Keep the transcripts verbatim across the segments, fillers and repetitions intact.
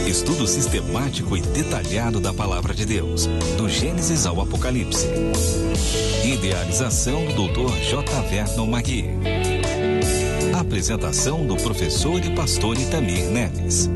Estudo sistemático e detalhado da Palavra de Deus, do Gênesis ao Apocalipse. Idealização do doutor J. Vernon Magui. Apresentação do professor e pastor Itamir Neves.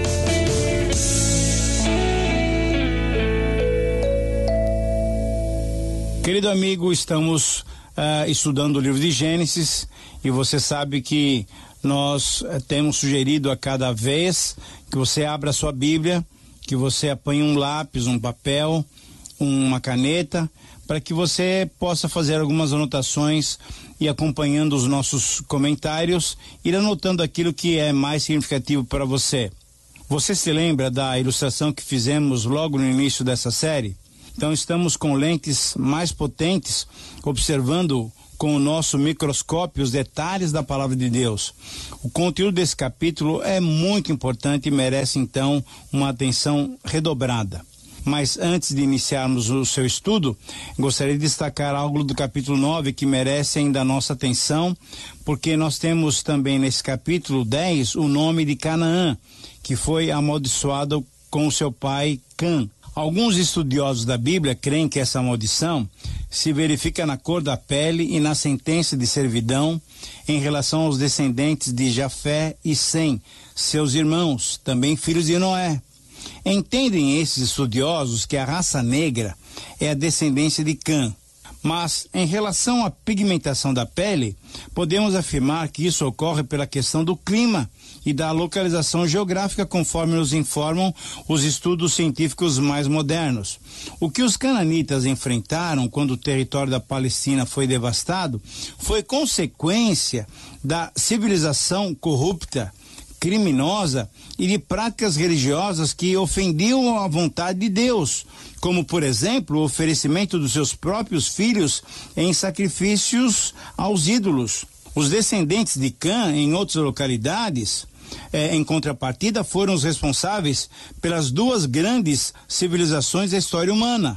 Querido amigo, estamos uh, estudando o livro de Gênesis e você sabe que nós uh, temos sugerido a cada vez que você abra a sua Bíblia, que você apanhe um lápis, um papel, uma caneta, para que você possa fazer algumas anotações e acompanhando os nossos comentários, ir anotando aquilo que é mais significativo para você. Você se lembra da ilustração que fizemos logo no início dessa série? Então estamos com lentes mais potentes, observando com o nosso microscópio os detalhes da Palavra de Deus. O conteúdo desse capítulo é muito importante e merece então uma atenção redobrada. Mas antes de iniciarmos o seu estudo, gostaria de destacar algo do capítulo nove que merece ainda a nossa atenção, porque nós temos também nesse capítulo dez o nome de Canaã, que foi amaldiçoado com o seu pai Cã. Alguns estudiosos da Bíblia creem que essa maldição se verifica na cor da pele e na sentença de servidão em relação aos descendentes de Jafé e Sem, seus irmãos, também filhos de Noé. Entendem esses estudiosos que a raça negra é a descendência de Cã. Mas, em relação à pigmentação da pele, podemos afirmar que isso ocorre pela questão do clima e da localização geográfica, conforme nos informam os estudos científicos mais modernos. O que os cananitas enfrentaram quando o território da Palestina foi devastado foi consequência da civilização corrupta, criminosa e de práticas religiosas que ofendiam a vontade de Deus, como, por exemplo, o oferecimento dos seus próprios filhos em sacrifícios aos ídolos. Os descendentes de Cã, em outras localidades, eh, em contrapartida, foram os responsáveis pelas duas grandes civilizações da história humana.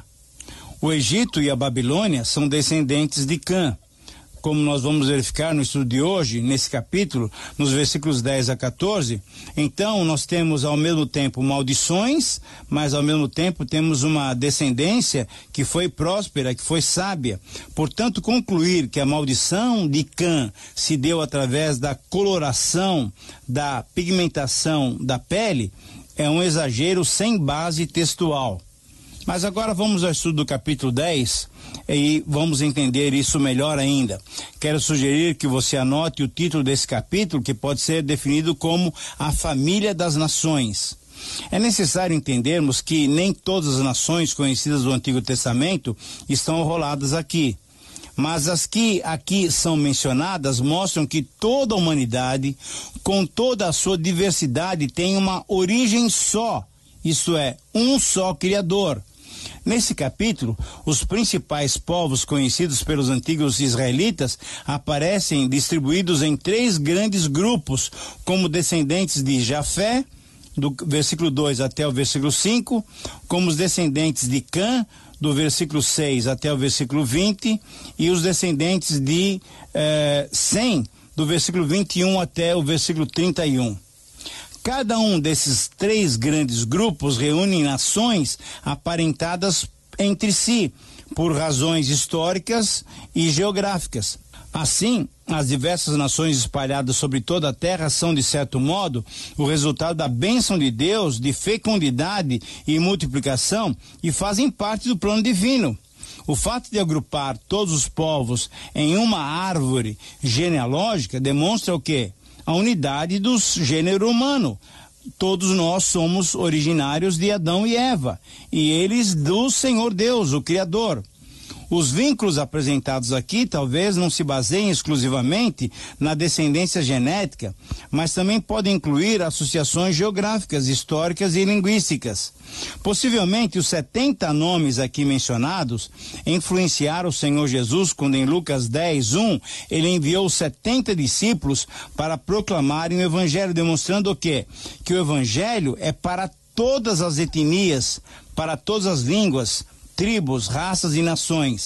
O Egito e a Babilônia são descendentes de Cã. Como nós vamos verificar no estudo de hoje, nesse capítulo, nos versículos dez a quatorze, então nós temos ao mesmo tempo maldições, mas ao mesmo tempo temos uma descendência que foi próspera, que foi sábia. Portanto, concluir que a maldição de Cã se deu através da coloração, da pigmentação da pele, é um exagero sem base textual. Mas agora vamos ao estudo do capítulo dez e vamos entender isso melhor ainda. Quero sugerir que você anote o título desse capítulo, que pode ser definido como a família das nações. É necessário entendermos que nem todas as nações conhecidas do Antigo Testamento estão enroladas aqui. Mas as que aqui são mencionadas mostram que toda a humanidade, com toda a sua diversidade, tem uma origem só, isto é, um só Criador. Nesse capítulo, os principais povos conhecidos pelos antigos israelitas aparecem distribuídos em três grandes grupos, como descendentes de Jafé, do versículo dois até o versículo cinco, como os descendentes de Cã, do versículo seis até o versículo vinte, e os descendentes de eh, Sem, do versículo vinte e um até o versículo trinta e um. Cada um desses três grandes grupos reúne nações aparentadas entre si, por razões históricas e geográficas. Assim, as diversas nações espalhadas sobre toda a terra são, de certo modo, o resultado da bênção de Deus, de fecundidade e multiplicação, e fazem parte do plano divino. O fato de agrupar todos os povos em uma árvore genealógica demonstra o quê? A unidade do gênero humano. Todos nós somos originários de Adão e Eva, e eles do Senhor Deus, o Criador. Os vínculos apresentados aqui talvez não se baseiem exclusivamente na descendência genética, mas também podem incluir associações geográficas, históricas e linguísticas. Possivelmente os setenta nomes aqui mencionados influenciaram o Senhor Jesus quando em Lucas dez, um, ele enviou setenta discípulos para proclamarem o Evangelho, demonstrando o quê? Que o Evangelho é para todas as etnias, para todas as línguas, tribos, raças e nações.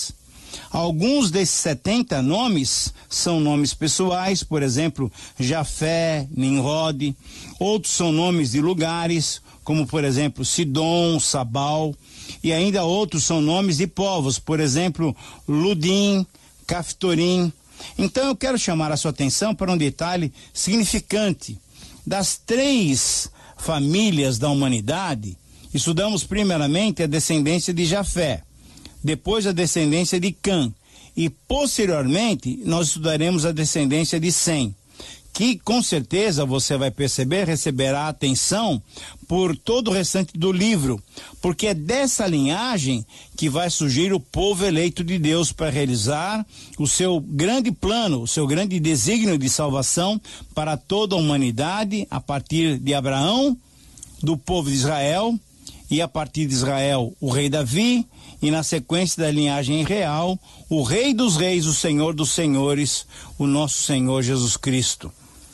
Alguns desses setenta nomes são nomes pessoais, por exemplo, Jafé, Nimrod. Outros são nomes de lugares, como por exemplo, Sidom, Sabal. E ainda outros são nomes de povos, por exemplo, Ludim, Caftorim. Então eu quero chamar a sua atenção para um detalhe significante. Das três famílias da humanidade, estudamos primeiramente a descendência de Jafé, depois a descendência de Cã, e posteriormente nós estudaremos a descendência de Sem, que com certeza você vai perceber, receberá atenção por todo o restante do livro, porque é dessa linhagem que vai surgir o povo eleito de Deus para realizar o seu grande plano, o seu grande desígnio de salvação para toda a humanidade, a partir de Abraão, do povo de Israel, e a partir de Israel o rei Davi, e na sequência da linhagem real, o rei dos reis, o senhor dos senhores, o nosso Senhor Jesus Cristo.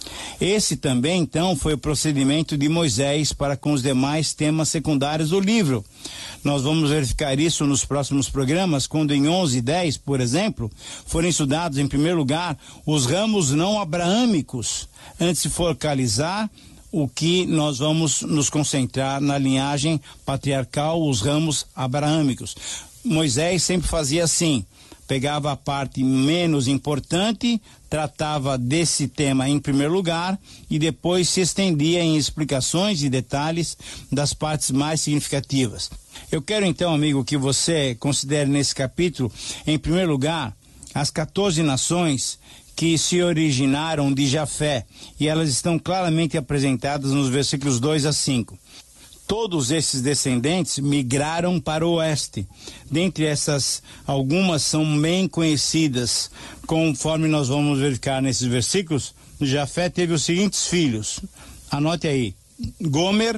Esse também, então, foi o procedimento de Moisés para com os demais temas secundários do livro. Nós vamos verificar isso nos próximos programas, quando em onze e dez, por exemplo, forem estudados, em primeiro lugar, os ramos não abraâmicos, antes de focalizar o que nós vamos nos concentrar na linhagem patriarcal, os ramos abraâmicos. Moisés sempre fazia assim, pegava a parte menos importante, tratava desse tema em primeiro lugar e depois se estendia em explicações e detalhes das partes mais significativas. Eu quero então, amigo, que você considere nesse capítulo, em primeiro lugar, as quatorze nações que se originaram de Jafé, e elas estão claramente apresentadas nos versículos dois a cinco. Todos esses descendentes migraram para o oeste. Dentre essas, algumas são bem conhecidas, conforme nós vamos verificar nesses versículos. Jafé teve os seguintes filhos, anote aí: Gomer,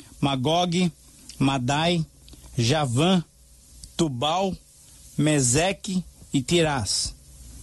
Magog, Madai, Javã, Tubal, Meseque e Tirás.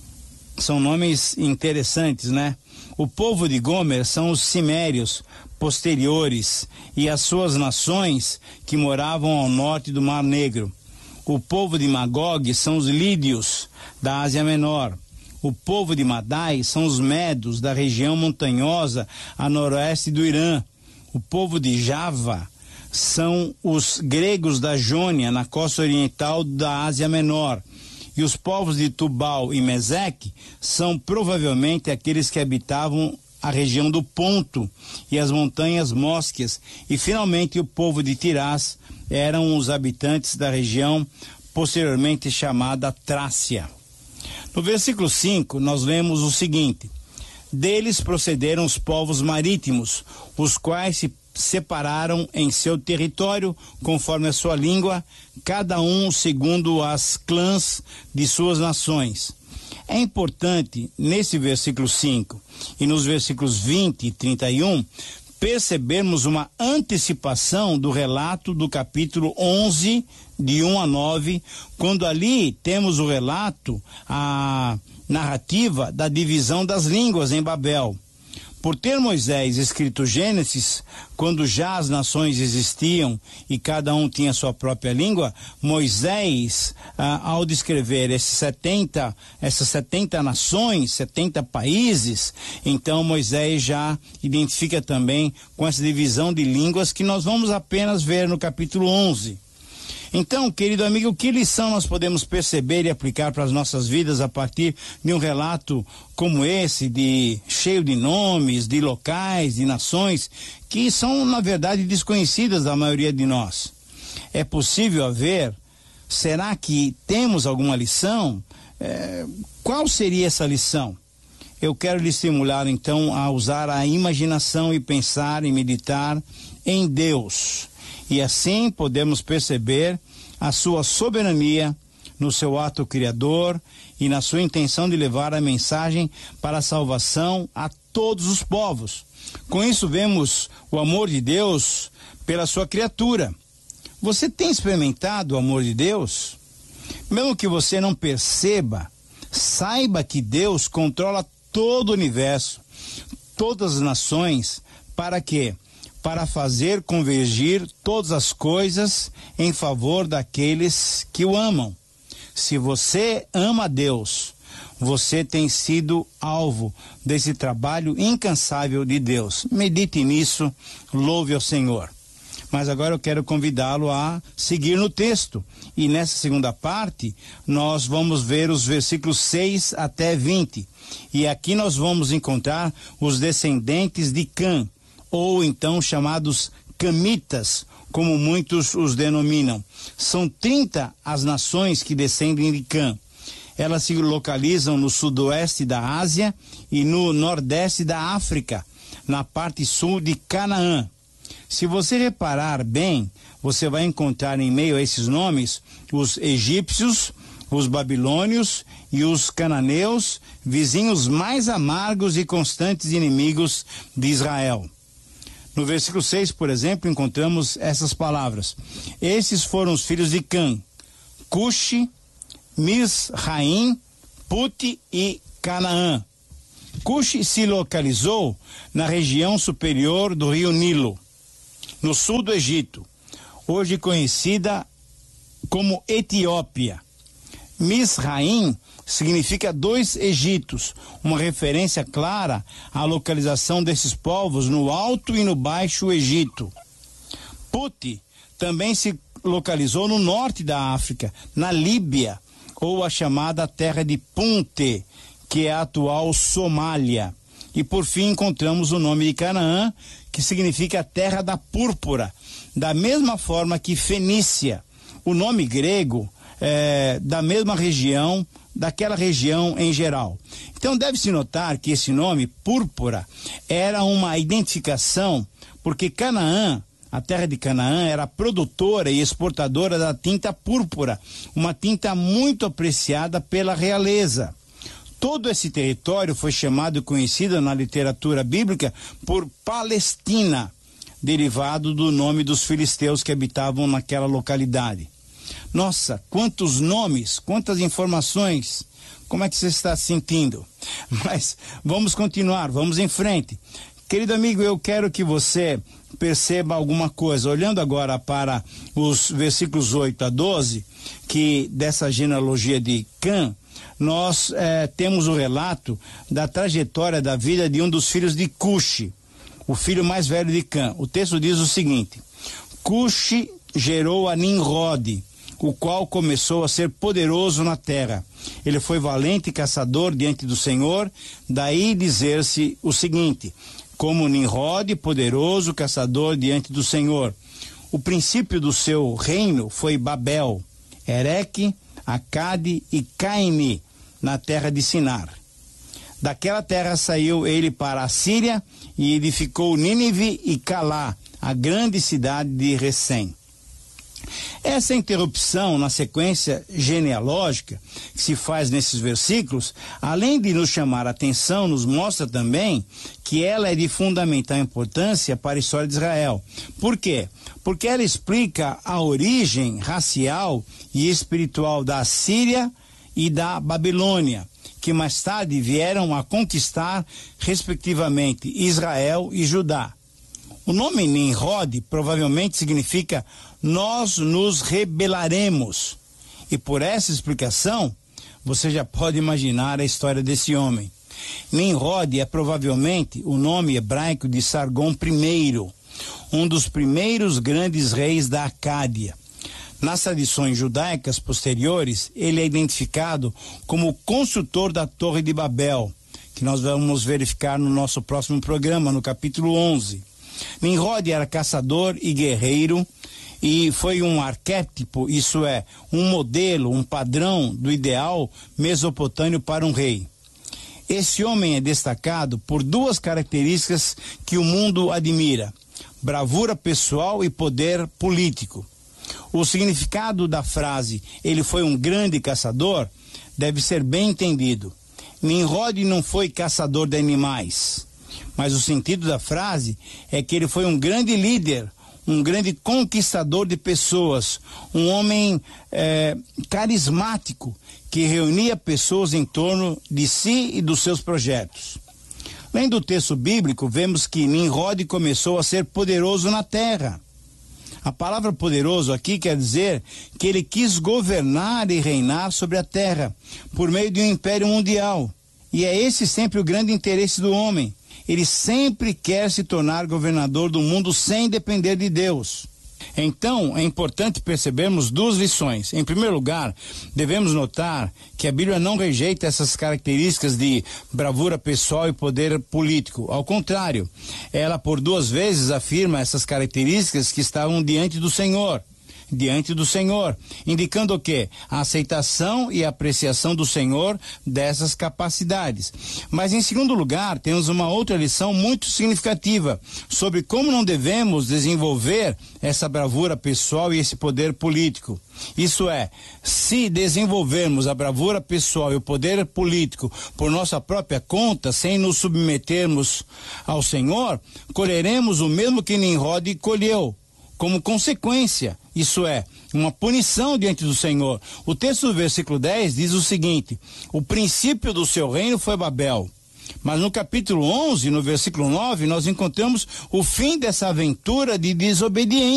São nomes interessantes, né? O povo de Gomer são os cimérios posteriores e as suas nações que moravam ao norte do Mar Negro. O povo de Magog são os lídios da Ásia Menor. O povo de Madai são os medos da região montanhosa a noroeste do Irã. O povo de Java são os gregos da Jônia, na costa oriental da Ásia Menor. E os povos de Tubal e Meseque são provavelmente aqueles que habitavam a região do Ponto e as montanhas Mósquias. E finalmente o povo de Tirás eram os habitantes da região posteriormente chamada Trácia. No versículo cinco nós lemos o seguinte: deles procederam os povos marítimos, os quais se separaram em seu território, conforme a sua língua, cada um segundo as clãs de suas nações. É importante, nesse versículo cinco e nos versículos vinte e trinta e um, percebermos uma antecipação do relato do capítulo onze, de um a nove, quando ali temos o relato, a narrativa da divisão das línguas em Babel. Por ter Moisés escrito Gênesis, quando já as nações existiam e cada um tinha sua própria língua, Moisés, ah, ao descrever esses setenta, essas setenta nações, setenta países, então Moisés já identifica também com essa divisão de línguas que nós vamos apenas ver no capítulo onze. Então, querido amigo, que lição nós podemos perceber e aplicar para as nossas vidas a partir de um relato como esse, de cheio de nomes, de locais, de nações, que são, na verdade, desconhecidas da maioria de nós? É possível haver? Será que temos alguma lição? É, qual seria essa lição? Eu quero lhe estimular, então, a usar a imaginação e pensar e meditar em Deus. E assim podemos perceber a sua soberania no seu ato criador e na sua intenção de levar a mensagem para a salvação a todos os povos. Com isso vemos o amor de Deus pela sua criatura. Você tem experimentado o amor de Deus? Mesmo que você não perceba, saiba que Deus controla todo o universo, todas as nações, para quê? Para fazer convergir todas as coisas em favor daqueles que o amam. Se você ama a Deus, você tem sido alvo desse trabalho incansável de Deus. Medite nisso, louve ao Senhor. Mas agora eu quero convidá-lo a seguir no texto. E nessa segunda parte, nós vamos ver os versículos seis até vinte. E aqui nós vamos encontrar os descendentes de Cã, ou então chamados camitas, como muitos os denominam. São trinta as nações que descendem de Cã. Elas se localizam no sudoeste da Ásia e no nordeste da África, na parte sul de Canaã. Se você reparar bem, você vai encontrar em meio a esses nomes os egípcios, os babilônios e os cananeus, vizinhos mais amargos e constantes inimigos de Israel. No versículo seis, por exemplo, encontramos essas palavras. Esses foram os filhos de Cã: Cuxi, Misraim, Puti e Canaã. Cuxi se localizou na região superior do rio Nilo, no sul do Egito, hoje conhecida como Etiópia. Misraim significa dois Egitos, uma referência clara à localização desses povos no Alto e no Baixo Egito. Puti também se localizou no norte da África, na Líbia, ou a chamada terra de Punte, que é a atual Somália. E por fim encontramos o nome de Canaã, que significa terra da púrpura, da mesma forma que Fenícia, o nome grego é, da mesma região, daquela região em geral. Então deve-se notar que esse nome, púrpura, era uma identificação, porque Canaã, a terra de Canaã, era produtora e exportadora da tinta púrpura, uma tinta muito apreciada pela realeza. Todo esse território foi chamado e conhecido na literatura bíblica por Palestina, derivado do nome dos filisteus que habitavam naquela localidade. Nossa, quantos nomes, quantas informações, como é que você está se sentindo? Mas vamos continuar, vamos em frente. Querido amigo, eu quero que você perceba alguma coisa. Olhando agora para os versículos oito a doze, que dessa genealogia de Cã, nós eh, temos o relato da trajetória da vida de um dos filhos de Cuxi, o filho mais velho de Cã. O texto diz o seguinte: Cuxi gerou a Nimrode, o qual começou a ser poderoso na terra. Ele foi valente caçador diante do Senhor, daí dizer-se o seguinte: como Nimrode, poderoso caçador diante do Senhor. O princípio do seu reino foi Babel, Ereque, Acade e Caine, na terra de Sinar. Daquela terra saiu ele para a Síria e edificou Nínive e Calá, a grande cidade de Recém. Essa interrupção na sequência genealógica que se faz nesses versículos, além de nos chamar a atenção, nos mostra também que ela é de fundamental importância para a história de Israel. Por quê? Porque ela explica a origem racial e espiritual da Síria e da Babilônia, que mais tarde vieram a conquistar, respectivamente, Israel e Judá. O nome Nimrod provavelmente significa nós nos rebelaremos. E por essa explicação, você já pode imaginar a história desse homem. Nimrod é provavelmente o nome hebraico de Sargom I, um dos primeiros grandes reis da Acádia. Nas tradições judaicas posteriores, ele é identificado como o construtor da Torre de Babel, que nós vamos verificar no nosso próximo programa, no capítulo onze. Nimrod era caçador e guerreiro e foi um arquétipo, isso é, um modelo, um padrão do ideal mesopotâmio para um rei. Esse homem é destacado por duas características que o mundo admira: bravura pessoal e poder político. O significado da frase "ele foi um grande caçador" deve ser bem entendido. Nimrod não foi caçador de animais, mas o sentido da frase é que ele foi um grande líder, um grande conquistador de pessoas, um homem é, carismático que reunia pessoas em torno de si e dos seus projetos. Além do texto bíblico, vemos que Nimrod começou a ser poderoso na terra. A palavra poderoso aqui quer dizer que ele quis governar e reinar sobre a terra por meio de um império mundial. E é esse sempre o grande interesse do homem. Ele sempre quer se tornar governador do mundo sem depender de Deus. Então, é importante percebermos duas lições. Em primeiro lugar, devemos notar que a Bíblia não rejeita essas características de bravura pessoal e poder político. Ao contrário, ela por duas vezes afirma essas características que estavam diante do Senhor. Diante do Senhor, indicando o quê? A aceitação e apreciação do Senhor dessas capacidades. Mas em segundo lugar, temos uma outra lição muito significativa sobre como não devemos desenvolver essa bravura pessoal e esse poder político. Isso é, se desenvolvermos a bravura pessoal e o poder político por nossa própria conta, sem nos submetermos ao Senhor, colheremos o mesmo que Nimrod colheu. Como consequência, isso é, uma punição diante do Senhor. O texto do versículo dez diz o seguinte: o princípio do seu reino foi Babel. Mas no capítulo onze, no versículo nove, nós encontramos o fim dessa aventura de desobediência.